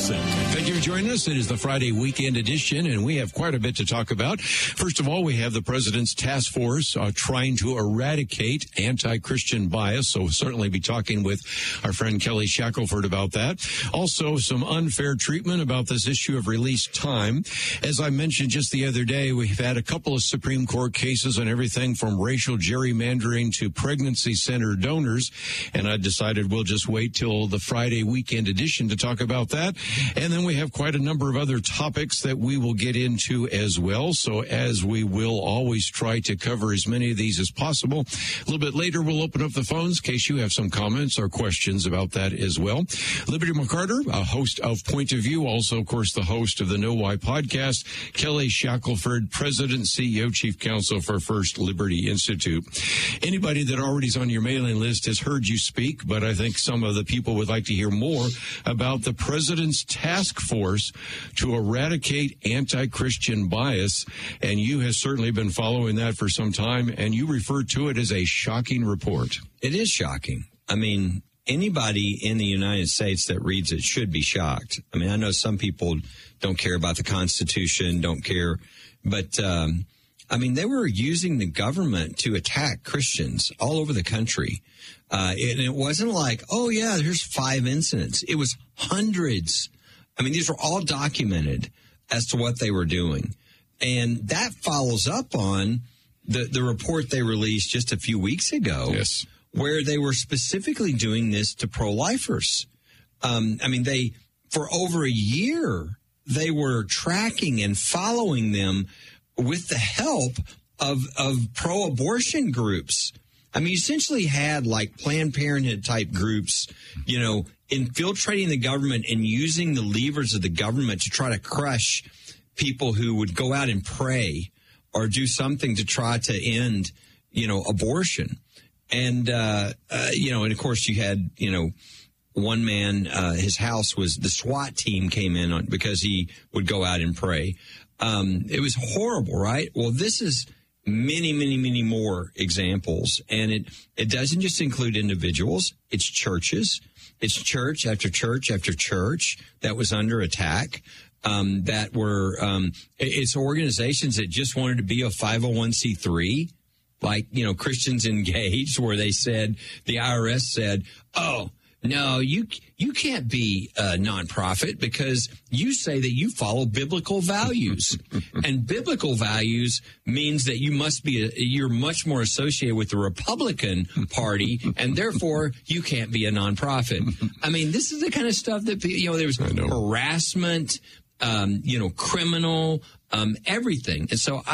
Wilson. Thank you for joining us. It is the Friday weekend edition, and we have quite a bit to talk about. First of all, we have the president's task force trying to eradicate anti-Christian bias, so we'll certainly be talking with our friend Kelly Shackelford about that. Also, some unfair treatment about this issue of release time. As I mentioned just the other day, we've had a couple of Supreme Court cases on everything from racial gerrymandering to pregnancy center donors, and I decided we'll just wait till the Friday weekend edition to talk about that. And then we have quite a number of other topics that we will get into as well. So as we will always try to cover as many of these as possible. A little bit later, we'll open up the phones in case you have some comments or questions about that as well. Liberty McCarter, a host of Point of View, also, of course, the host of the Know Why podcast. Kelly Shackelford, President, CEO, Chief Counsel for First Liberty Institute. Anybody that already is on your mailing list has heard you speak, but I think some of the people would like to hear more about the president's task force to eradicate anti-Christian bias. And you have certainly been following that for some time, and you refer to it as a shocking report. It is shocking. I mean, anybody in the United States that reads it should be shocked. I mean, I know some people don't care about the Constitution, don't care, but I mean, they were using the government to attack Christians all over the country. And it wasn't like, oh, yeah, there's 5 incidents. It was hundreds. I mean, these were all documented as to what they were doing. And that follows up on the report they released just a few weeks ago, yes, where they were specifically doing this to pro-lifers. I mean, for over a year, they were tracking and following them with the help of pro-abortion groups. I mean, you essentially had like Planned Parenthood type groups, you know, infiltrating the government and using the levers of the government to try to crush people who would go out and pray or do something to try to end, you know, abortion. And, you know, and of course you had, you know, one man, his house was, the SWAT team came in on because he would go out and pray. It was horrible, right? Well, this is many, many, many more examples. And it doesn't just include individuals. It's churches. It's church after church after church that was under attack. That were, it's organizations that just wanted to be a 501c3, like, you know, Christians Engaged, where they said, the IRS said, oh, no, you can't be a nonprofit because you say that you follow biblical values. And biblical values means that you must be, you're much more associated with the Republican Party, and therefore you can't be a nonprofit. I mean, this is the kind of stuff that, you know, there was harassment, you know, criminal, everything. And so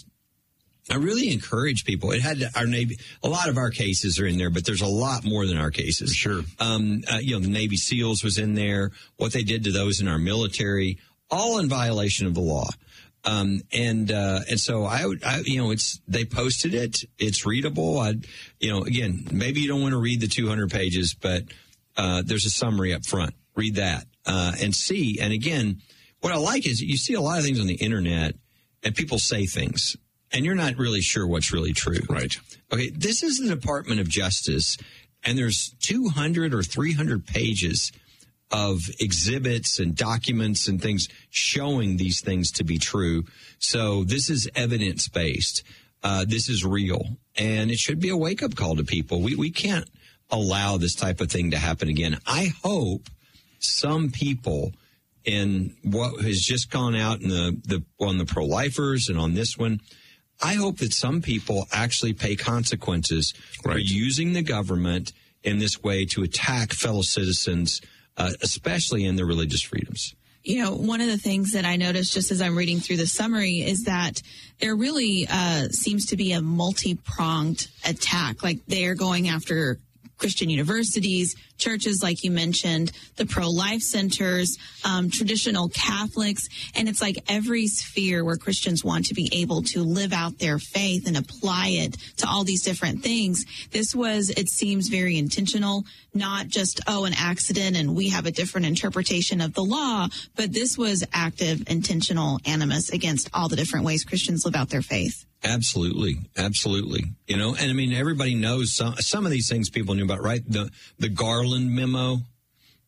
I really encourage people. It had our Navy. A lot of our cases are in there, but there's a lot more than our cases. Sure. You know, the Navy SEALs was in there. What they did to those in our military, all in violation of the law. And so I you know, they posted it. It's readable. You know, again, maybe you don't want to read the 200 pages, but there's a summary up front. Read that and see. And again, what I like is you see a lot of things on the internet, and people say things, and you're not really sure what's really true. Right. Okay, this is the Department of Justice, and there's 200 or 300 pages of exhibits and documents and things showing these things to be true. So this is evidence-based. This is real, and it should be a wake-up call to people. We can't allow this type of thing to happen again. I hope some people in what has just gone out in on the pro-lifers and on this one, I hope that some people actually pay consequences for using the government in this way to attack fellow citizens, especially in their religious freedoms. You know, one of the things that I noticed just as I'm reading through the summary is that there really seems to be a multi-pronged attack. Like they're going after Christian universities, churches, like you mentioned, the pro-life centers, traditional Catholics. And it's like every sphere where Christians want to be able to live out their faith and apply it to all these different things. This was, it seems, very intentional, not just, an accident and we have a different interpretation of the law, but this was active, intentional animus against all the different ways Christians live out their faith. Absolutely. Absolutely. You know, and I mean, everybody knows some of these things people knew about, right? The Garland memo,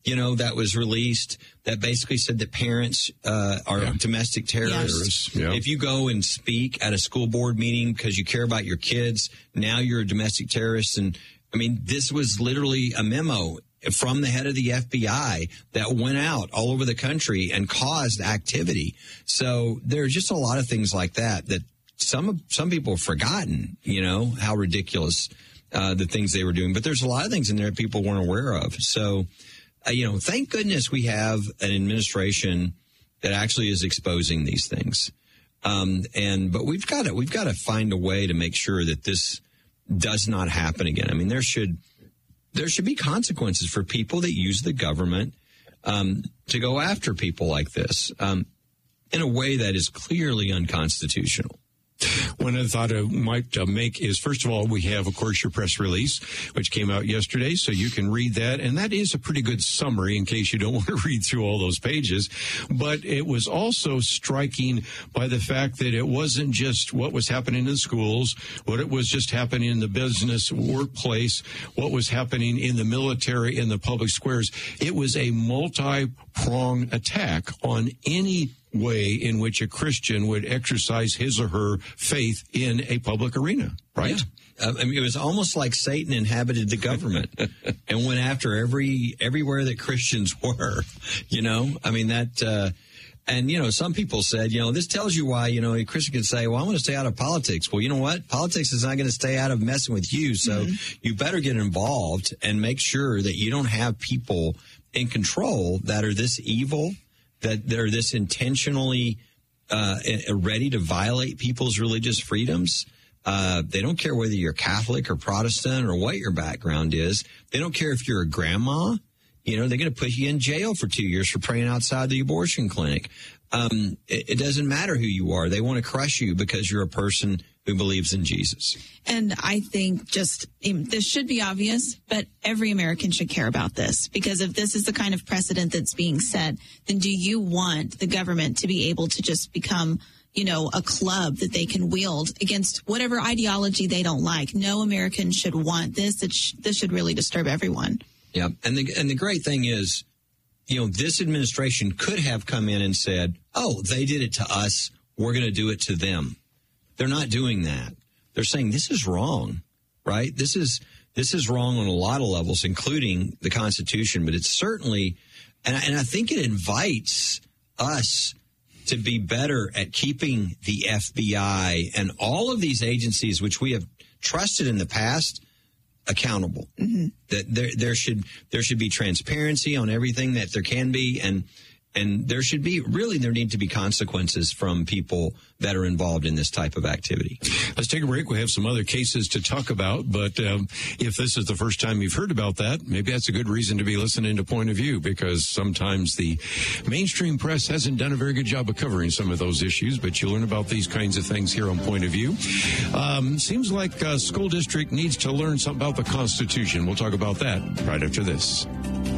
that was released that basically said that parents are domestic terrorists. Yes. If you go and speak at a school board meeting because you care about your kids, now you're a domestic terrorist. And I mean, this was literally a memo from the head of the FBI that went out all over the country and caused activity. So there's just a lot of things like that some people have forgotten, how ridiculous the things they were doing. But there's a lot of things in there people weren't aware of. So, thank goodness we have an administration that actually is exposing these things. But we've got to find a way to make sure that this does not happen again. I mean, there should be consequences for people that use the government to go after people like this in a way that is clearly unconstitutional. One other thought I might make is, first of all, we have, of course, your press release, which came out yesterday, so you can read that. And that is a pretty good summary in case you don't want to read through all those pages. But it was also striking by the fact that it wasn't just what was happening in the schools, what it was just happening in the business workplace, what was happening in the military, in the public squares. It was a multi-pronged attack on any way in which a Christian would exercise his or her faith in a public arena, right? Yeah. It was almost like Satan inhabited the government and went after everywhere that Christians were, some people said, this tells you why, a Christian can say, well, I want to stay out of politics. Well, you know what? Politics is not going to stay out of messing with you. So you better get involved and make sure that you don't have people in control that are this evil, that they're this intentionally ready to violate people's religious freedoms. They don't care whether you're Catholic or Protestant or what your background is. They don't care if you're a grandma. They're going to put you in jail for 2 years for praying outside the abortion clinic. It doesn't matter who you are. They want to crush you because you're a person who believes in Jesus. And I think this should be obvious, but every American should care about this, because if this is the kind of precedent that's being set, then do you want the government to be able to just become, a club that they can wield against whatever ideology they don't like? No American should want this. This should really disturb everyone. Yeah. And the great thing is, this administration could have come in and said, oh, they did it to us, we're going to do it to them. They're not doing that. They're saying this is wrong, right? This is wrong on a lot of levels, including the Constitution. But it's certainly, and I think it invites us to be better at keeping the FBI and all of these agencies, which we have trusted in the past, accountable. Mm-hmm. That there should be transparency on everything that there can be, and there need to be consequences from people that are involved in this type of activity. Let's take a break. We have some other cases to talk about, but if this is the first time you've heard about that, maybe that's a good reason to be listening to Point of View, because sometimes the mainstream press hasn't done a very good job of covering some of those issues, but you'll learn about these kinds of things here on Point of View. Seems like a school district needs to learn something about the Constitution. We'll talk about that right after this.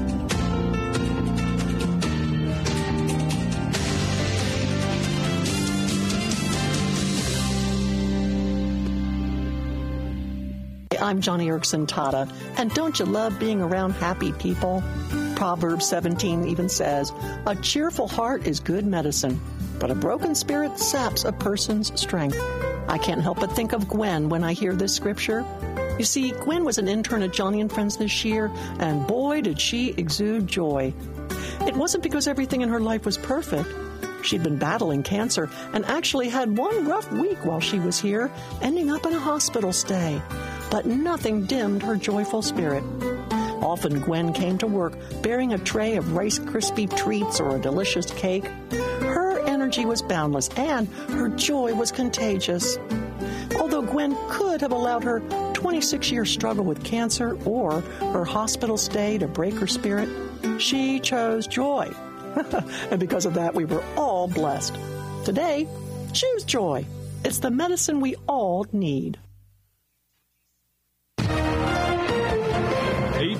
I'm Johnny Erickson Tata, and don't you love being around happy people? Proverbs 17 even says, a cheerful heart is good medicine, but a broken spirit saps a person's strength. I can't help but think of Gwen when I hear this scripture. You see, Gwen was an intern at Johnny and Friends this year, and boy, did she exude joy. It wasn't because everything in her life was perfect. She'd been battling cancer and actually had one rough week while she was here, ending up in a hospital stay. But nothing dimmed her joyful spirit. Often Gwen came to work bearing a tray of Rice Krispie treats or a delicious cake. Her energy was boundless and her joy was contagious. Although Gwen could have allowed her 26-year struggle with cancer or her hospital stay to break her spirit, she chose joy. And because of that, we were all blessed. Today, choose joy. It's the medicine we all need.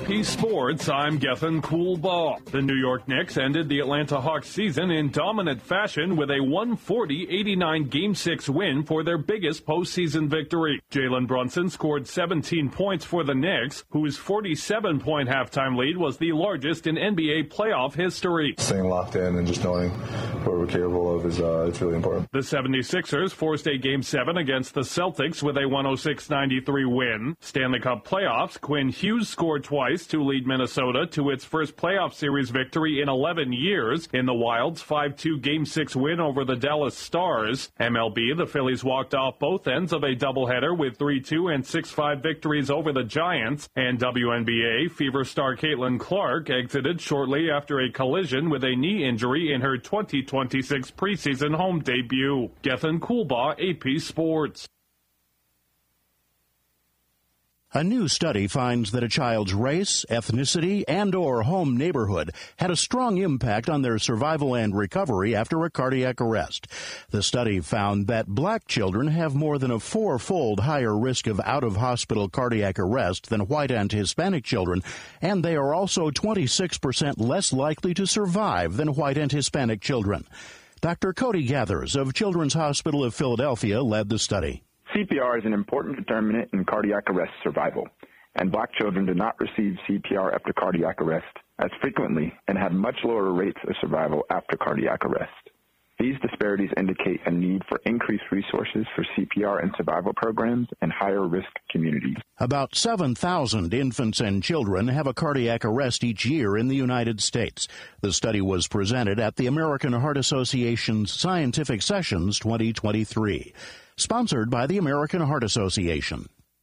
AP Sports, I'm Gethin Coolbaugh. The New York Knicks ended the Atlanta Hawks season in dominant fashion with a 140-89 Game 6 win for their biggest postseason victory. Jalen Brunson scored 17 points for the Knicks, whose 47-point halftime lead was the largest in NBA playoff history. Staying locked in and just knowing what we're capable of is it's really important. The 76ers forced a Game 7 against the Celtics with a 106-93 win. Stanley Cup playoffs, Quinn Hughes scored twice to lead Minnesota to its first playoff series victory in 11 years in the Wild's 5-2 Game 6 win over the Dallas Stars. MLB, the Phillies walked off both ends of a doubleheader with 3-2 and 6-5 victories over the Giants. And WNBA, Fever star Caitlin Clark exited shortly after a collision with a knee injury in her 2026 preseason home debut. Gethin Coolbaugh, AP Sports. A new study finds that a child's race, ethnicity, and/or home neighborhood had a strong impact on their survival and recovery after a cardiac arrest. The study found that black children have more than a 4-fold higher risk of out-of-hospital cardiac arrest than white and Hispanic children, and they are also 26% less likely to survive than white and Hispanic children. Dr. Cody Gathers of Children's Hospital of Philadelphia led the study. CPR is an important determinant in cardiac arrest survival, and black children do not receive CPR after cardiac arrest as frequently and have much lower rates of survival after cardiac arrest. These disparities indicate a need for increased resources for CPR and survival programs in higher-risk communities. About 7,000 infants and children have a cardiac arrest each year in the United States. The study was presented at the American Heart Association's Scientific Sessions 2023. Sponsored by the American Heart Association.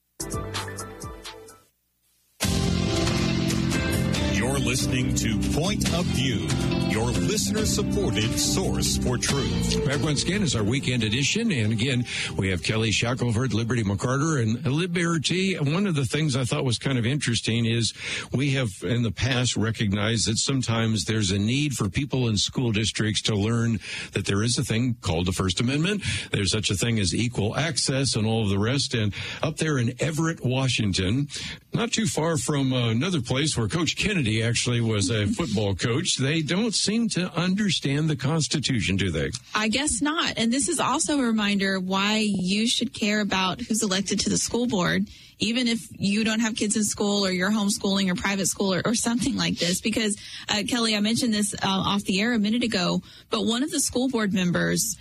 You're listening to Point of View, your listener-supported source for truth. Back once again is our weekend edition, and again, we have Kelly Shackelford, Liberty McCarter, and Liberty. One of the things I thought was kind of interesting is we have in the past recognized that sometimes there's a need for people in school districts to learn that there is a thing called the First Amendment. There's such a thing as equal access and all of the rest. And up there in Everett, Washington, not too far from another place where Coach Kennedy actually was a football coach, they don't seem to understand the Constitution, do they? I guess not. And this is also a reminder why you should care about who's elected to the school board, even if you don't have kids in school or you're homeschooling or private school or something like this. Because, Kelly, I mentioned this off the air a minute ago, but one of the school board members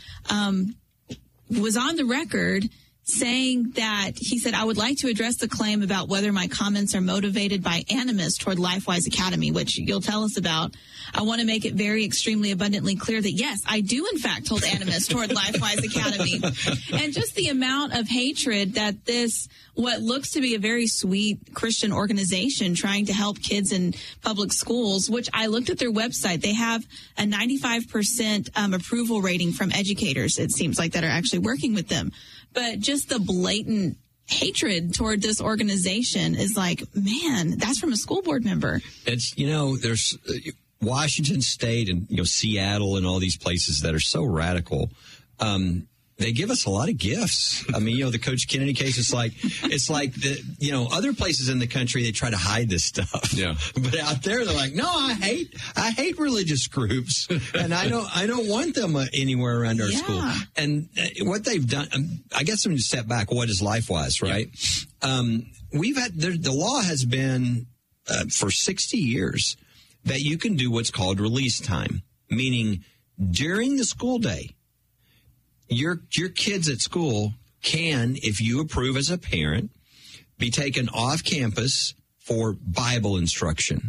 was on the record saying that he said, I would like to address the claim about whether my comments are motivated by animus toward LifeWise Academy, which you'll tell us about. I want to make it very extremely abundantly clear that, yes, I do, in fact, hold animus toward LifeWise Academy. And just the amount of hatred that this, what looks to be a very sweet Christian organization trying to help kids in public schools, which I looked at their website. They have a 95% approval rating from educators, it seems like, that are actually working with them. But just the blatant hatred toward this organization is like, man, that's from a school board member. It's, there's Washington State and, Seattle and all these places that are so radical. They give us a lot of gifts. I mean, the Coach Kennedy case, it's like the, other places in the country, they try to hide this stuff. Yeah. But out there, they're like, no, I hate religious groups, and I don't want them anywhere around our school. And what they've done, I guess I'm going to step back. What is LifeWise, right? Yeah. We've had, the law has been for 60 years that you can do what's called release time, meaning during the school day, your kids at school can, if you approve as a parent, be taken off campus for Bible instruction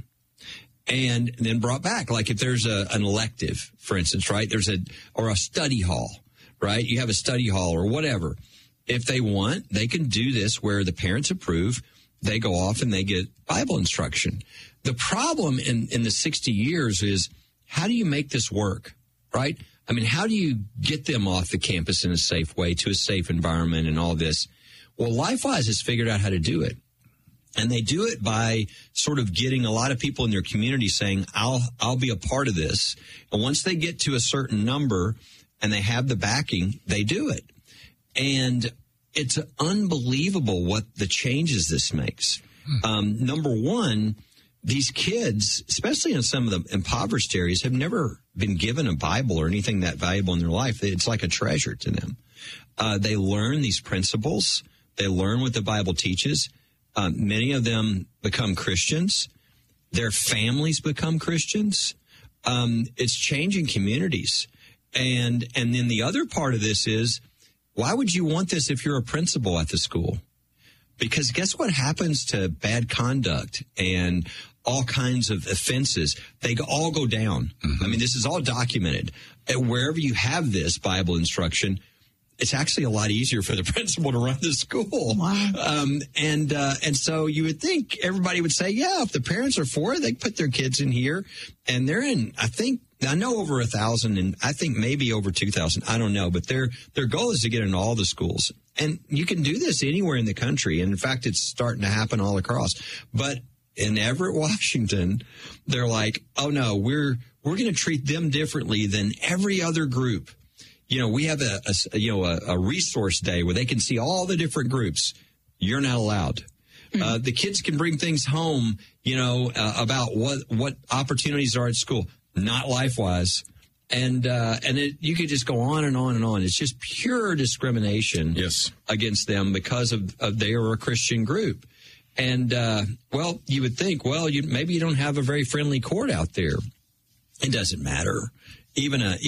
and then brought back. Like if there's an elective, for instance, right? Or a study hall, right? You have a study hall or whatever. If they want, they can do this where the parents approve. They go off and they get Bible instruction. The problem in the 60 years is, how do you make this work, right? I mean, how do you get them off the campus in a safe way to a safe environment and all this? Well, LifeWise has figured out how to do it. And they do it by sort of getting a lot of people in their community saying, I'll be a part of this. And once they get to a certain number and they have the backing, they do it. And it's unbelievable what the changes this makes. Number one, these kids, especially in some of the impoverished areas, have never been given a Bible or anything that valuable in their life. It's like a treasure to them. They learn these principles. They learn what the Bible teaches. Many of them become Christians. Their families become Christians. It's changing communities. And then the other part of this is, why would you want this if you're a principal at the school? Because guess what happens to bad conduct and all kinds of offenses? They all go down. Mm-hmm. I mean, this is all documented. Wherever you have this Bible instruction, it's actually a lot easier for the principal to run the school. Wow. And so you would think everybody would say, yeah, if the parents are for it, they put their kids in here. And they're in, I know over 1,000, and I think maybe over 2,000. I don't know. But their goal is to get in all the schools. And you can do this anywhere in the country. And in fact, it's starting to happen all across. But in Everett, Washington, they're like, oh no, we're going to treat them differently than every other group. You know, we have a resource day where they can see all the different groups. You're not allowed. Mm-hmm. The kids can bring things home, about what opportunities are at school. Not LifeWise. And you could just go on and on and on. It's just pure discrimination against them because of they are a Christian group. And, you would think, maybe you don't have a very friendly court out there. It doesn't matter. Even a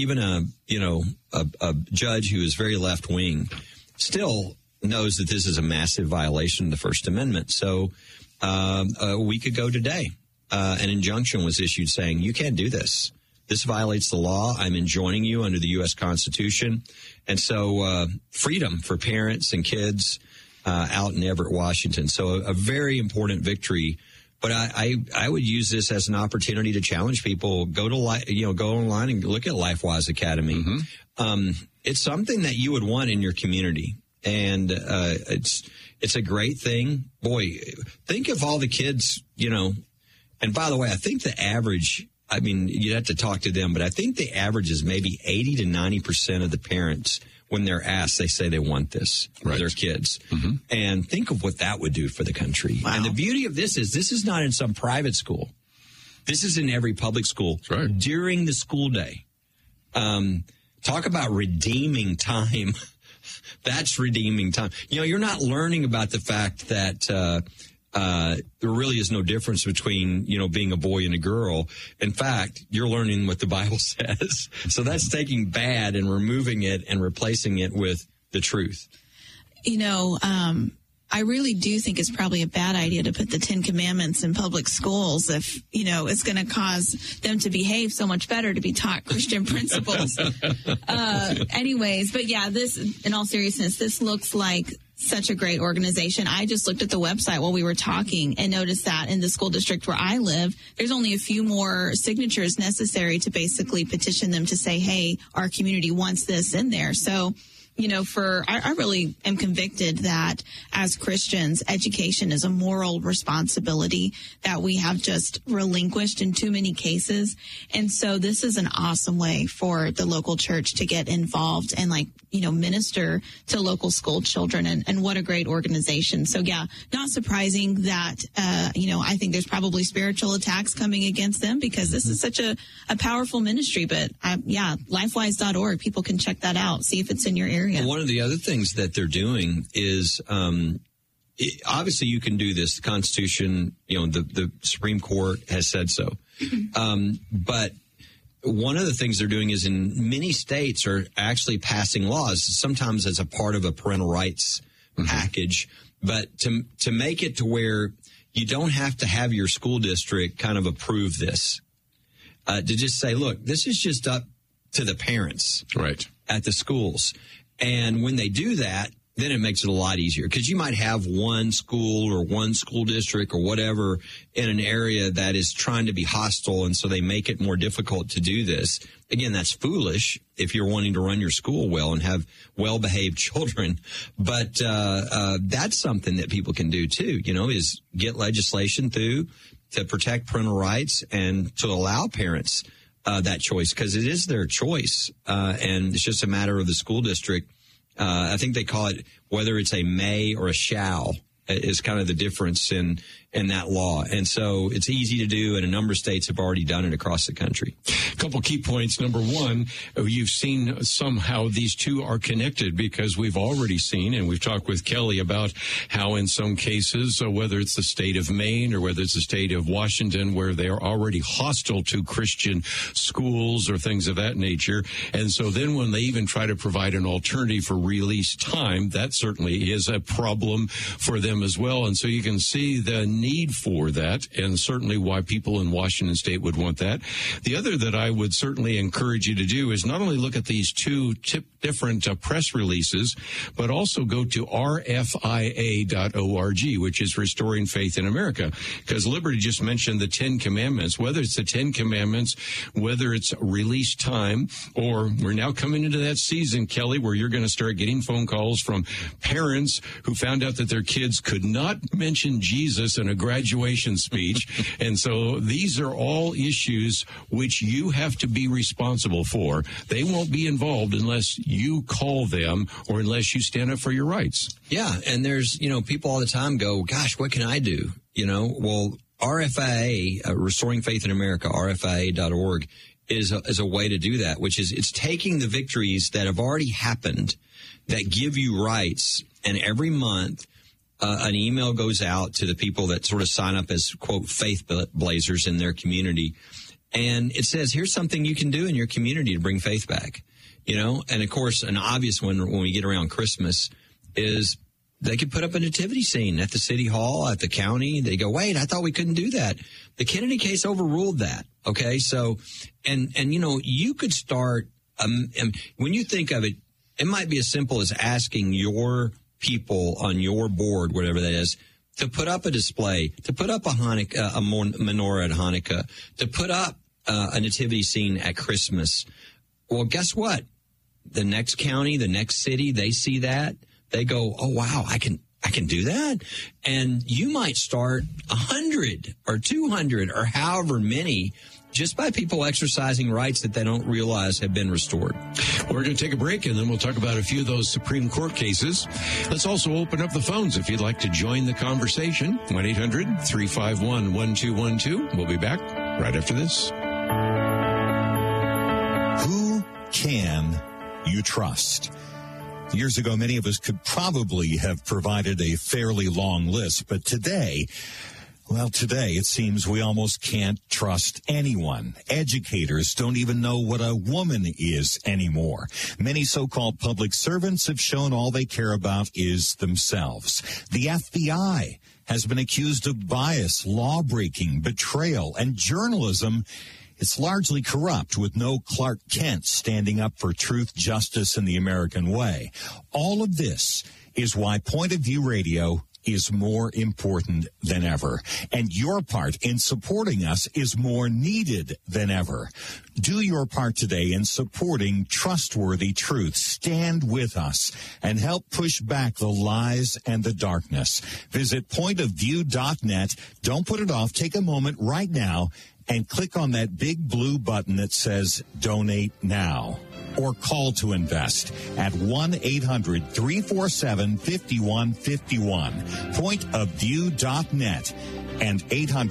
judge who is very left wing still knows that this is a massive violation of the First Amendment. So a week ago today, an injunction was issued saying you can't do this. This violates the law. I'm enjoining you under the U.S. Constitution. And so freedom for parents and kids out in Everett, Washington. So a very important victory. But I would use this as an opportunity to challenge people. Go online and look at LifeWise Academy. Mm-hmm. It's something that you would want in your community, and it's a great thing. Boy, think of all the kids, And by the way, I think the average. I mean, you'd have to talk to them, but I think the average is maybe 80 to 90% of the parents, when they're asked, they say they want this for their kids. Mm-hmm. And think of what that would do for the country. Wow. And the beauty of this is not in some private school. This is in every public school during the school day. Talk about redeeming time. That's redeeming time. You're not learning about the fact that there really is no difference between, being a boy and a girl. In fact, you're learning what the Bible says. So that's taking bad and removing it and replacing it with the truth. I really do think it's probably a bad idea to put the 10 Commandments in public schools if, it's going to cause them to behave so much better, to be taught Christian principles. Anyways, but yeah, this, in all seriousness, this looks like such a great organization. I just looked at the website while we were talking and noticed that in the school district where I live, there's only a few more signatures necessary to basically petition them to say, hey, our community wants this in there. So, I really am convicted that as Christians, education is a moral responsibility that we have just relinquished in too many cases. And so this is an awesome way for the local church to get involved and minister to local school children. And what a great organization. So yeah, not surprising that, I think there's probably spiritual attacks coming against them because this is such a powerful ministry. But lifewise.org, people can check that out, see if it's in your area. Well, one of the other things that they're doing is, obviously you can do this. The Constitution, the Supreme Court has said so. But one of the things they're doing is in many states are actually passing laws, sometimes as a part of a parental rights package, but to make it to where you don't have to have your school district kind of approve this, to just say, look, this is just up to the parents at the schools. And when they do that, then it makes it a lot easier because you might have one school or one school district or whatever in an area that is trying to be hostile. And so they make it more difficult to do this. Again, that's foolish if you're wanting to run your school well and have well-behaved children. But that's something that people can do, too, is get legislation through to protect parental rights and to allow parents that choice because it is their choice. And it's just a matter of the school district. I think they call it whether it's a may or a shall is kind of the difference. And in that law. And so it's easy to do, and a number of states have already done it across the country. A couple key points. Number one, you've seen somehow these two are connected, because we've already seen, and we've talked with Kelly about how in some cases, whether it's the state of Maine or whether it's the state of Washington, where they are already hostile to Christian schools or things of that nature. And so then when they even try to provide an alternative for release time, that certainly is a problem for them as well. And so you can see the need for that, and certainly why people in Washington state would want that. The other that I would certainly encourage you to do is not only look at these two different press releases, but also go to rfia.org, which is Restoring Faith in America, because Liberty just mentioned the 10 Commandments. Whether it's the 10 Commandments, whether it's release time, or we're now coming into that season, Kelly, where you're going to start getting phone calls from parents who found out that their kids could not mention Jesus in a graduation speech. And so these are all issues which you have to be responsible for. They won't be involved unless you call them or unless you stand up for your rights. Yeah, and there's, people all the time go, gosh, what can I do? Well, RFIA, Restoring Faith in America, rfia.org, is a way to do that, which is it's taking the victories that have already happened that give you rights, and every month an email goes out to the people that sort of sign up as, quote, faith blazers in their community. And it says, here's something you can do in your community to bring faith back, And, of course, an obvious one when we get around Christmas is they could put up a nativity scene at the city hall, at the county. They go, wait, I thought we couldn't do that. The Kennedy case overruled that. Okay, so, and you could start, when you think of it, it might be as simple as asking your people on your board, whatever that is, to put up a display, to put up a menorah at Hanukkah, to put up a nativity scene at Christmas. Well, guess what? The next county, the next city, they see that. They go, oh, wow, I can do that. And you might start 100 or 200 or however many just by people exercising rights that they don't realize have been restored. We're going to take a break, and then we'll talk about a few of those Supreme Court cases. Let's also open up the phones if you'd like to join the conversation. 1-800-351-1212. We'll be back right after this. Who can you trust? Years ago, many of us could probably have provided a fairly long list, but today it seems we almost can't trust anyone. Educators don't even know what a woman is anymore. Many so-called public servants have shown all they care about is themselves. The FBI has been accused of bias, law-breaking, betrayal, and journalism. It's largely corrupt, with no Clark Kent standing up for truth, justice, and the American way. All of this is why Point of View Radio is more important than ever. And your part in supporting us is more needed than ever. Do your part today in supporting trustworthy truth. Stand with us and help push back the lies and the darkness. Visit pointofview.net. Don't put it off. Take a moment right now and click on that big blue button that says Donate Now. Or call to invest at 1-800-347-5151. Pointofview.net and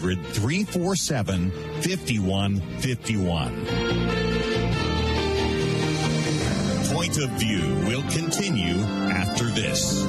800-347-5151. Point of View will continue after this.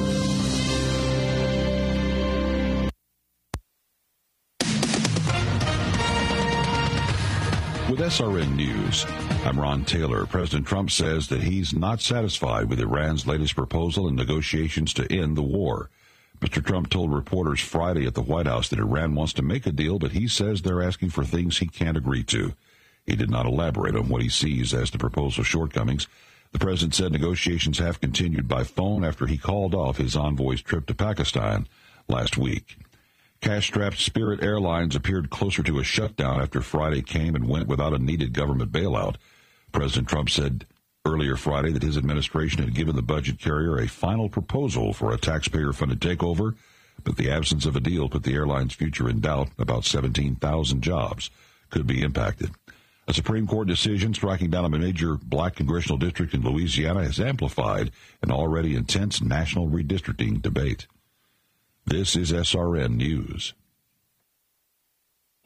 With SRN News, I'm Ron Taylor. President Trump says that he's not satisfied with Iran's latest proposal in negotiations to end the war. Mr. Trump told reporters Friday at the White House that Iran wants to make a deal, but he says they're asking for things he can't agree to. He did not elaborate on what he sees as the proposal's shortcomings. The president said negotiations have continued by phone after he called off his envoy's trip to Pakistan last week. Cash-strapped Spirit Airlines appeared closer to a shutdown after Friday came and went without a needed government bailout. President Trump said earlier Friday that his administration had given the budget carrier a final proposal for a taxpayer-funded takeover, but the absence of a deal put the airline's future in doubt. About 17,000 jobs could be impacted. A Supreme Court decision striking down a major black congressional district in Louisiana has amplified an already intense national redistricting debate. This is SRN News.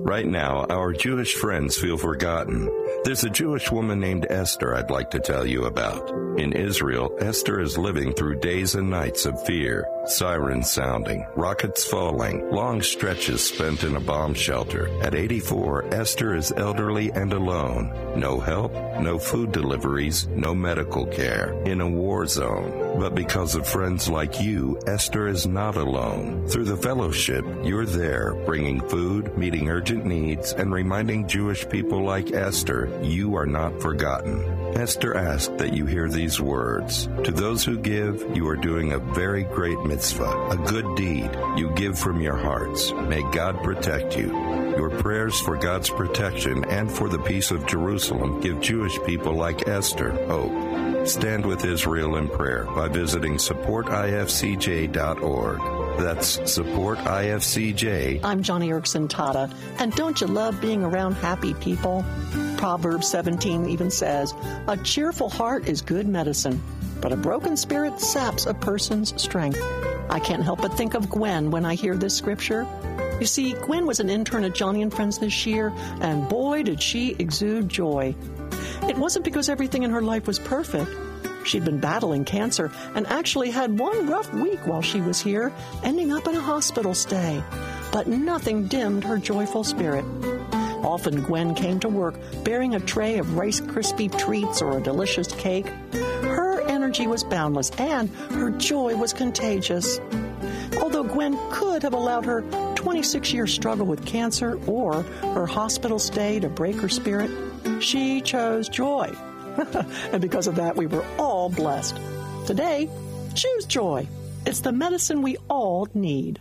Right now, our Jewish friends feel forgotten. There's a Jewish woman named Esther I'd like to tell you about. In Israel, Esther is living through days and nights of fear, sirens sounding, rockets falling, long stretches spent in a bomb shelter. At 84, Esther is elderly and alone. No help, no food deliveries, no medical care. In a war zone. But because of friends like you, Esther is not alone. Through the fellowship, you're there, bringing food, meeting urgent needs, and reminding Jewish people like Esther, you are not forgotten. Esther asked that you hear these words. To those who give, you are doing a very great mitzvah, a good deed. You give from your hearts. May God protect you. Your prayers for God's protection and for the peace of Jerusalem give Jewish people like Esther hope. Stand with Israel in prayer by visiting supportifcj.org. That's supportifcj. I'm Johnny Erickson Tata, and don't you love being around happy people? Proverbs 17 even says, a cheerful heart is good medicine, but a broken spirit saps a person's strength. I can't help but think of Gwen when I hear this scripture. You see, Gwen was an intern at Johnny and Friends this year, and boy, did she exude joy. It wasn't because everything in her life was perfect. She'd been battling cancer and actually had one rough week while she was here, ending up in a hospital stay. But nothing dimmed her joyful spirit. Often Gwen came to work bearing a tray of Rice Krispie treats or a delicious cake. Her energy was boundless and her joy was contagious. Although Gwen could have allowed her 26-year struggle with cancer or her hospital stay to break her spirit, she chose joy. And because of that, we were all blessed. Today, choose joy. It's the medicine we all need.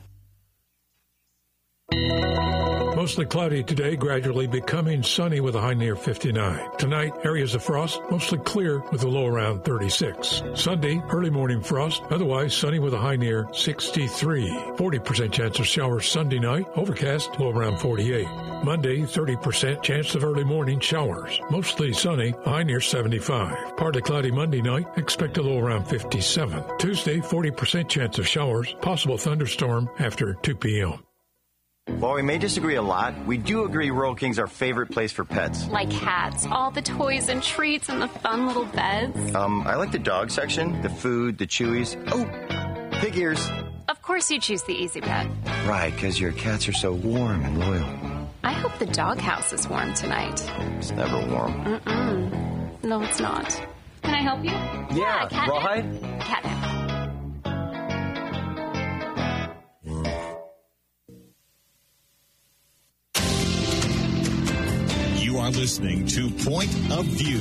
Mostly cloudy today, gradually becoming sunny with a high near 59. Tonight, areas of frost, mostly clear with a low around 36. Sunday, early morning frost, otherwise sunny with a high near 63. 40% chance of showers Sunday night, overcast, low around 48. Monday, 30% chance of early morning showers, mostly sunny, a high near 75. Partly cloudy Monday night, expect a low around 57. Tuesday, 40% chance of showers, possible thunderstorm after 2 p.m. While we may disagree a lot, we do agree Rural King's our favorite place for pets. Like cats, all the toys and treats and the fun little beds. I like the dog section, the food, the chewies. Oh, pig ears. Of course you choose the Easy Pet. Right, because your cats are so warm and loyal. I hope the doghouse is warm tonight. It's never warm. No, it's not. Can I help you? Yeah, Rawhide? Catnip. You are listening to Point of View.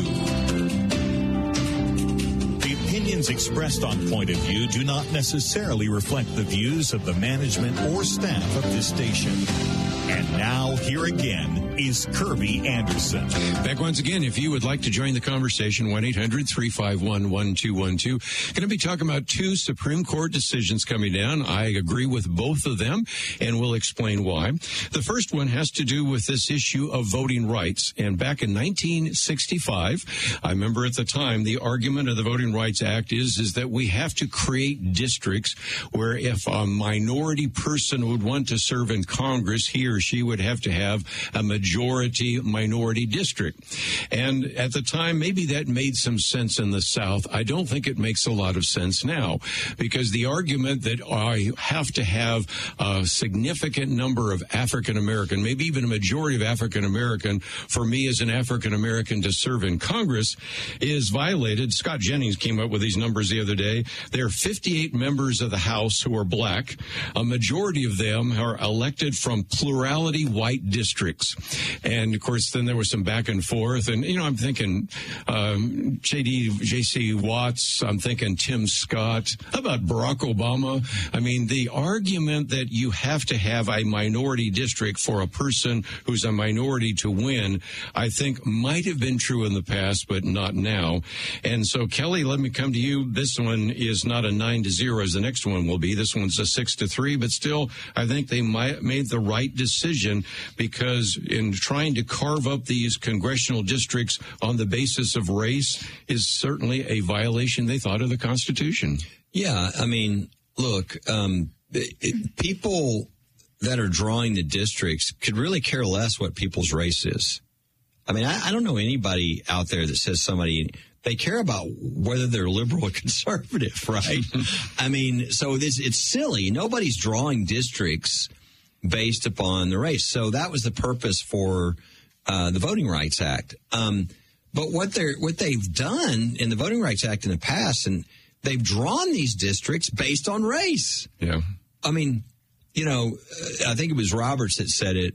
The opinions expressed on Point of View do not necessarily reflect the views of the management or staff of this station. And now, here again is Kirby Anderson. Back once again, if you would like to join the conversation, 1-800-351-1212. Going to be talking about two Supreme Court decisions coming down. I agree with both of them, and we'll explain why. The first one has to do with this issue of voting rights. And back in 1965, I remember at the time, the argument of the Voting Rights Act is that we have to create districts where if a minority person would want to serve in Congress, he or she would have to have a majority minority district. And at the time, maybe that made some sense in the South. I don't think it makes a lot of sense now, because the argument that I have to have a significant number of African American, maybe even a majority of African American, for me as an African American to serve in Congress is violated. Scott Jennings came up with these numbers the other day. There are 58 members of the House who are black. A majority of them are elected from plurality white districts. And of course, then there was some back and forth. And, you know, I'm thinking J.C. Watts. I'm thinking Tim Scott. How about Barack Obama? I mean, the argument that you have to have a minority district for a person who's a minority to win, I think might have been true in the past, but not now. And so, Kelly, let me come to you. This one is not a 9-0 as the next one will be. This one's a 6-3, but still, I think they made the right decision, because in trying to carve up these congressional districts on the basis of race is certainly a violation, they thought, of the Constitution. Yeah, I mean, look, people that are drawing the districts could really care less what people's race is. I mean, I don't know anybody out there that says they care about whether they're liberal or conservative, right? I mean, so it's silly. Nobody's drawing districts based upon the race. So that was the purpose for the Voting Rights Act. But what they've done in the Voting Rights Act in the past, and they've drawn these districts based on race. Yeah. I mean, I think it was Roberts that said it,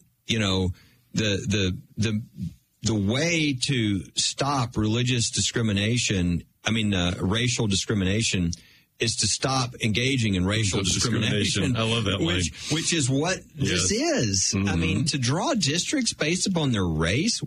the way to stop religious discrimination, racial discrimination, is to stop engaging in racial discrimination. I love that line. Which is what this is. Mm-hmm. I mean, to draw districts based upon their race,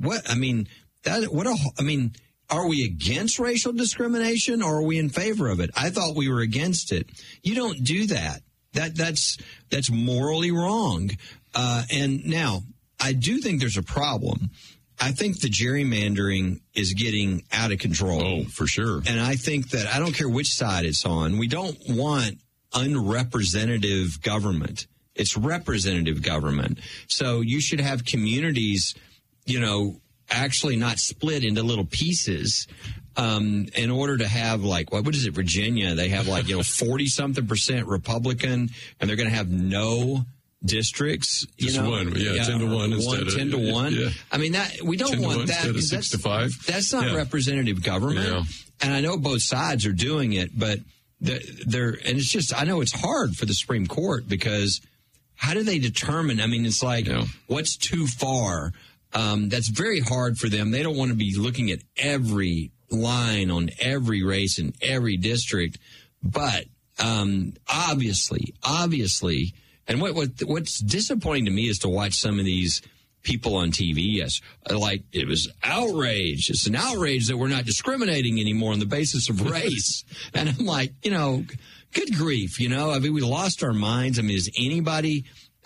are we against racial discrimination or are we in favor of it? I thought we were against it. You don't do that. That's morally wrong. And now, I do think there's a problem. I think the gerrymandering is getting out of control. Oh, for sure. And I think that I don't care which side it's on. We don't want unrepresentative government. It's representative government. So you should have communities, actually not split into little pieces in order to have what is it, Virginia? They have 40-something% Republican, and they're going to have no districts. Just one, 10 to 1 instead of 10 to 1. Yeah. I mean, we don't want that. Instead of 6 to 5. That's not representative government. Yeah. And I know both sides are doing it, but and it's just, I know it's hard for the Supreme Court because how do they determine? I mean, it's what's too far? That's very hard for them. They don't want to be looking at every line on every race in every district. But obviously, and what's disappointing to me is to watch some of these people on TV. Yes, it was outrage. It's an outrage that we're not discriminating anymore on the basis of race. And I'm like, good grief. I mean, we lost our minds. I mean, is anybody,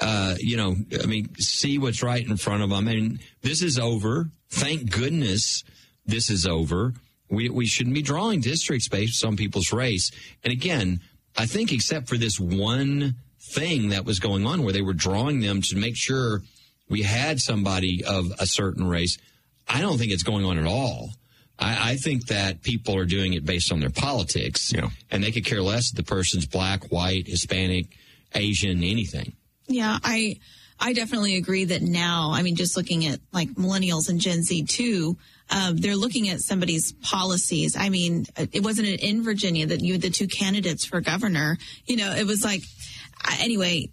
see what's right in front of them? I mean, this is over. Thank goodness this is over. We shouldn't be drawing districts based on people's race. And again, I think except for this one thing that was going on where they were drawing them to make sure we had somebody of a certain race, I don't think it's going on at all. I think that people are doing it based on their politics, and they could care less if the person's black, white, Hispanic, Asian, anything. Yeah, I definitely agree that now, I mean, just looking at millennials and Gen Z too, they're looking at somebody's policies. I mean, it wasn't in Virginia that you had the two candidates for governor. It was anyway,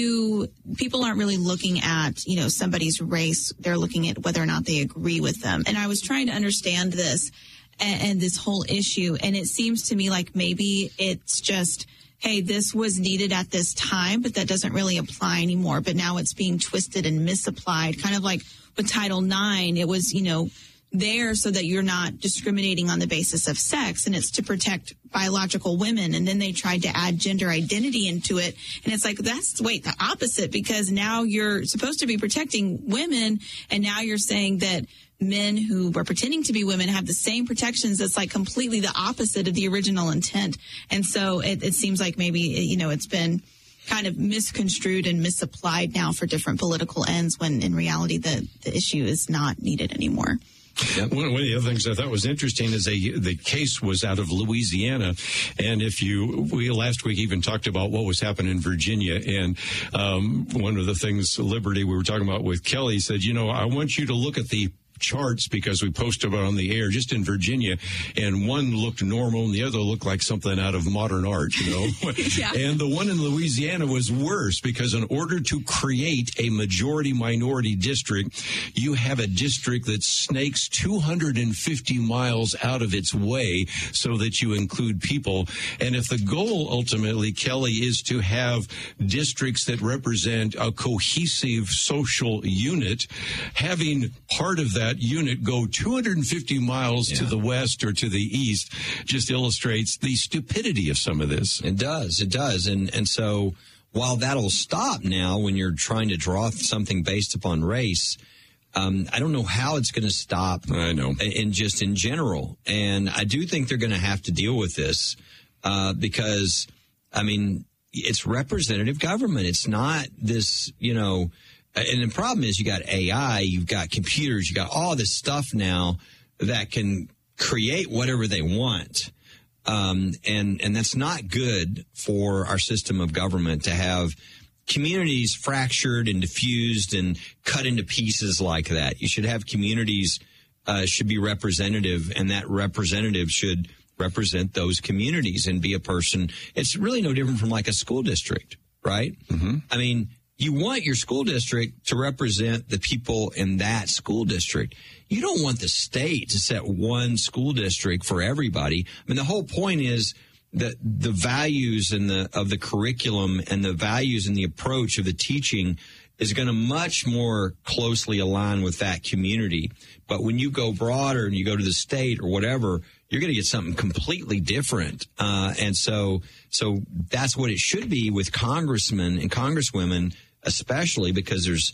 people aren't really looking at, somebody's race. They're looking at whether or not they agree with them. And I was trying to understand this and this whole issue. And it seems to me like maybe it's just, hey, this was needed at this time, but that doesn't really apply anymore. But now it's being twisted and misapplied, kind of like with Title IX. It was, there so that you're not discriminating on the basis of sex, and it's to protect biological women. And then they tried to add gender identity into it. And it's the opposite, because now you're supposed to be protecting women, and now you're saying that men who are pretending to be women have the same protections. That's completely the opposite of the original intent. And so it seems like maybe, it's been kind of misconstrued and misapplied now for different political ends, when in reality the issue is not needed anymore. Yep. One of the other things I thought was interesting is the case was out of Louisiana, and we last week even talked about what was happening in Virginia, and one of the things, Liberty, we were talking about with Kelly, said, I want you to look at the charts because we posted about on the air just in Virginia, and one looked normal and the other looked like something out of modern art, Yeah. And the one in Louisiana was worse because in order to create a majority-minority district, you have a district that snakes 250 miles out of its way so that you include people. And if the goal ultimately, Kelly, is to have districts that represent a cohesive social unit, having part of that unit go 250 miles to the west or to the east just illustrates the stupidity of some of this. It does. And so while that'll stop now when you're trying to draw something based upon race, I don't know how it's going to stop. I know. In general. And I do think they're going to have to deal with this because, I mean, it's representative government. It's not this, and the problem is you got AI, you've got computers, you got all this stuff now that can create whatever they want. And that's not good for our system of government to have communities fractured and diffused and cut into pieces like that. You should have communities should be representative, and that representative should represent those communities and be a person. It's really no different from like a school district, right? Mm-hmm. I mean, you want your school district to represent the people in that school district. You don't want the state to set one school district for everybody. I mean, the whole point is that the values of the curriculum and the values and the approach of the teaching is going to much more closely align with that community. But when you go broader and you go to the state or whatever, you're going to get something completely different. And so that's what it should be with congressmen and congresswomen, especially because there's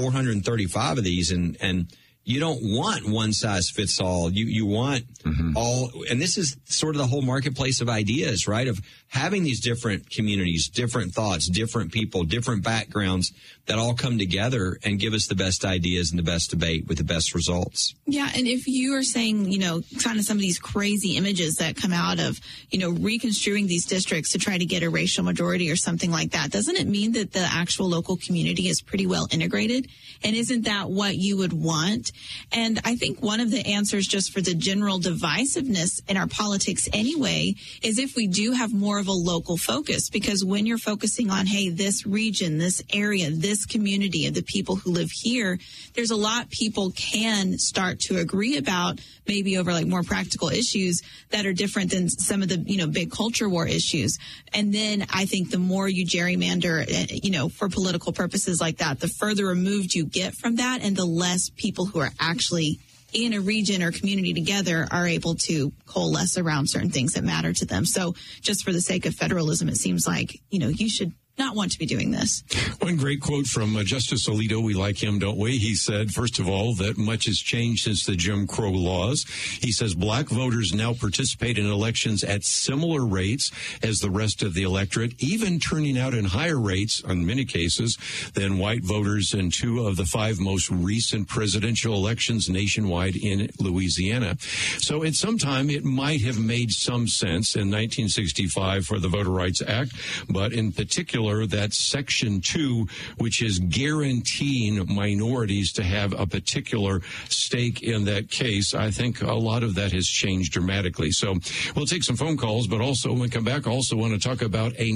435 of these, and you don't want one size fits all. You want all, and this is sort of the whole marketplace of ideas, right? Of having these different communities, different thoughts, different people, different backgrounds that all come together and give us the best ideas and the best debate with the best results. Yeah, and if you are saying, kind of some of these crazy images that come out of, reconstruing these districts to try to get a racial majority or something like that, doesn't it mean that the actual local community is pretty well integrated? And isn't that what you would want? And I think one of the answers just for the general divisiveness in our politics anyway is if we do have more of a local focus, because when you're focusing on, hey, this region, this area, this community of the people who live here, there's a lot people can start to agree about, maybe over like more practical issues that are different than some of the, big culture war issues. And then I think the more you gerrymander, for political purposes like that, the further removed you get from that and the less people who are actually in a region or community together are able to coalesce around certain things that matter to them. So just for the sake of federalism, it seems like, you should not want to be doing this. One great quote from Justice Alito. We like him, don't we? He said, first of all, that much has changed since the Jim Crow laws. He says black voters now participate in elections at similar rates as the rest of the electorate, even turning out in higher rates, in many cases, than white voters in 2 of the 5 most recent presidential elections nationwide in Louisiana. So at some time, it might have made some sense in 1965 for the Voter Rights Act, but in particular, that Section 2, which is guaranteeing minorities to have a particular stake in that case, I think a lot of that has changed dramatically. So we'll take some phone calls, but also when we come back, also want to talk about a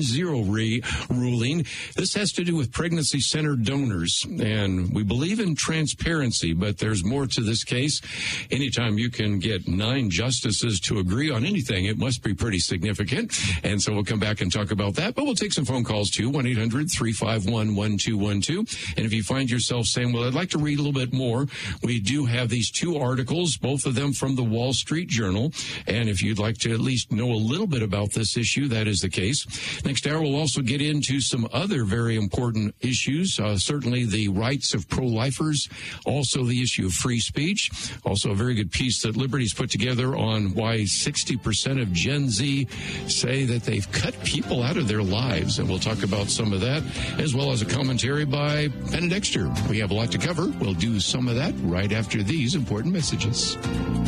9-0 ruling. This has to do with pregnancy-centered donors, and we believe in transparency, but there's more to this case. Anytime you can get 9 justices to agree on anything, it must be pretty significant. And so we'll come back and talk about that, but we'll take some phone calls too, 1-800-351-1212. And if you find yourself saying, well, I'd like to read a little bit more, we do have these 2 articles, both of them from the Wall Street Journal. And if you'd like to at least know a little bit about this issue, that is the case. Next hour, we'll also get into some other very important issues, certainly the rights of pro-lifers, also the issue of free speech, also a very good piece that Liberty's put together on why 60% of Gen Z say that they've cut people out of their lives. And we'll talk about some of that, as well as a commentary by Penn and Dexter. We have a lot to cover. We'll do some of that right after these important messages.